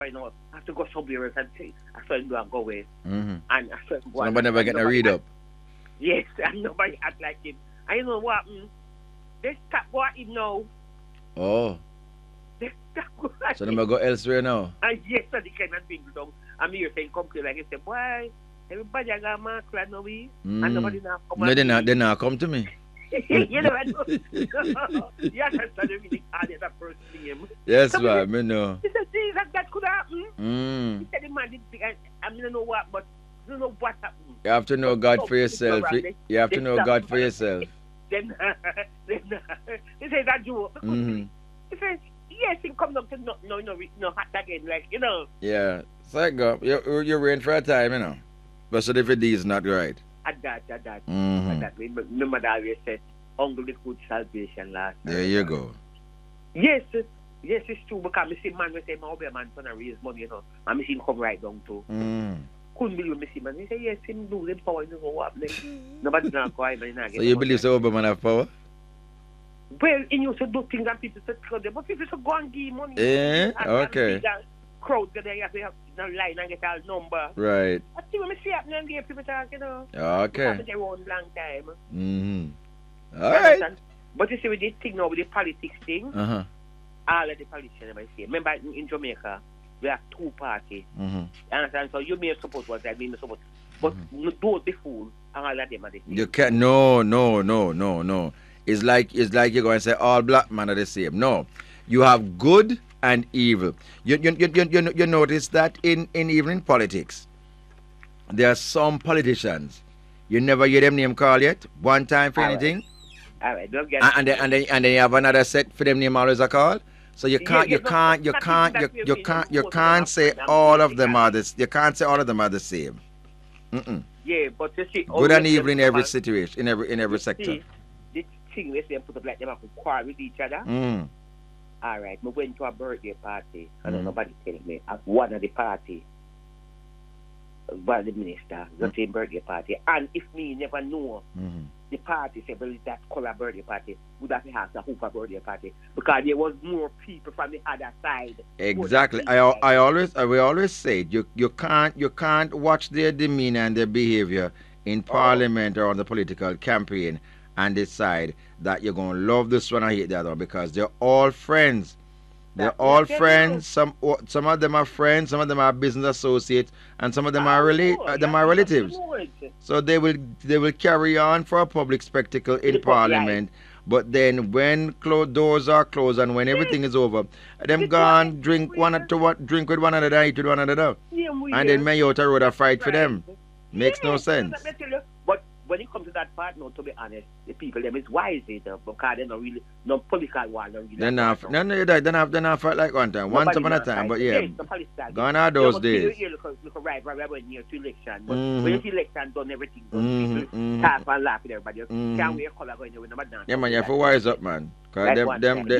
you know, I have to go somewhere else and say, I saw him go and go away. Mm-hmm. And I saw him go So and nobody never getting a read up. yes, and nobody act like him. And you know what? They stop what him now. Oh. They stop what So they go elsewhere now. and yes, and they cannot bring it down. I'm here saying, come to like, he said, boy, everybody got mark like no way. And nobody now come No, they not come to me. you know, I don't. You understand really hard as a first name. Yes, So ma'am, I know. He said, Jesus, that could happen. Mm. He said, the man did think, I mean, I don't know what, but I don't know what happened. You have to know God for yourself. You have to know God for yourself. Then he said, that joke. Mm-hmm. He said, yes, he come up to no hot again, like, you know. Yeah. So I go. You're waiting for a time, you know. But so if it is not right. At that. Mm-hmm. Remember that always said, "Uncle the good salvation last." There you go. Yes, it's true because I see man we say, "My man son to raise money," you know, and I see him come right down too. Couldn't believe me see man. He say, "Yes, him do them power, you know what happening." Nobody not go in and So you believe so Obama have power? Well, he used to do things and people to tell them, but people should go and give money. Eh? Okay. Crowd get there, you have to have the line and get our number. Right. I see when I see happening and give people talk, you know. Okay. They own long time. Mm-hmm. All right. But you see with this thing now, with the politics thing, Uh-huh. all of the politicians, I say. Remember in Jamaica, we have two parties. Mm-hmm. You understand? So you may support what I mean support. But don't be fool, and all of them are the same. You can't. No. It's like you're going to say all black men are the same. No, you have good and evil. You notice that in even in politics, there are some politicians you never hear them name called yet. One time for anything. All right, don't get. And then you have another set for them name always a call. So you can't say all of them are this. You can't say all of them are the same. Mm-mm. Yeah, but you see, good and evil in every situation, in every sector. See, this thing they say put up like them have to quarrel with each other. All right, we went to a birthday party, and nobody telling me at one of the party, one of the minister, the same birthday party, and if me never know the party say, well, that color birthday party, would have had a Hooper birthday party because there was more people from the other side. Exactly. We always say you can't watch their demeanor and their behavior in parliament or on the political campaign and decide that you're going to love this one or hate the other one because they're all friends. They're all friends. Some of them are friends, some of them are business associates, and some of them are relatives. So they will carry on for a public spectacle in parliament. But then when doors are closed and when everything is over, them gone drink with one another, eat with one another, and then may out a road a fight for them. Makes no sense. But when it comes to that part, no, to be honest, the people them is wise because they're not really no political one. They're not fight like one time, once upon a time, but yeah, gone are those days. Look right when near to election, but when the election done everything, people talk and laugh with everybody. Can't wear color going with nobody. Yeah, man, you have to wise up, man, because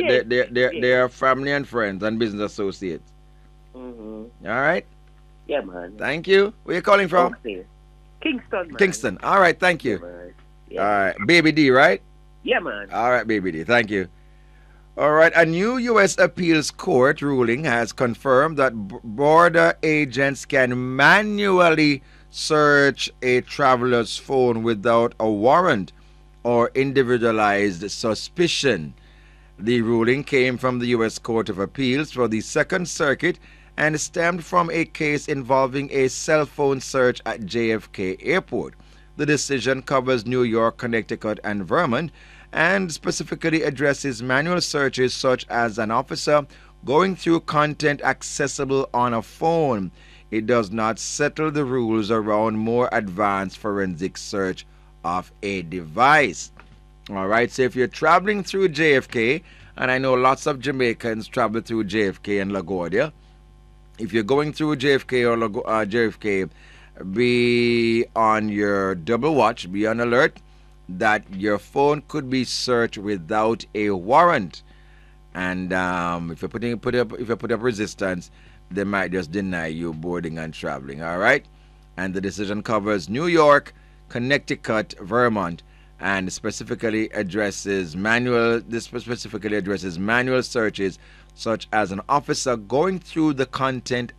they are family and friends and business associates. All right. Yeah, man. Thank you. Where you calling from? Okay. Kingston, man. Kingston. All right, thank you. Yeah, all right, Baby D, right? Yeah, man. All right, Baby D, thank you. All right, a new U.S. appeals court ruling has confirmed that border agents can manually search a traveler's phone without a warrant or individualized suspicion. The ruling came from the U.S. Court of Appeals for the Second Circuit and stemmed from a case involving a cell phone search at JFK Airport. The decision covers New York, Connecticut, and Vermont, and specifically addresses manual searches such as an officer going through content accessible on a phone. It does not settle the rules around more advanced forensic search of a device. All right, so if you're traveling through JFK, and I know lots of Jamaicans travel through JFK and LaGuardia, if you're going through JFK or JFK, be on your double watch, be on alert that your phone could be searched without a warrant. And if you put up resistance, they might just deny you boarding and traveling. All right. And the decision covers New York, Connecticut, Vermont, and specifically addresses manual searches, such as an officer going through the content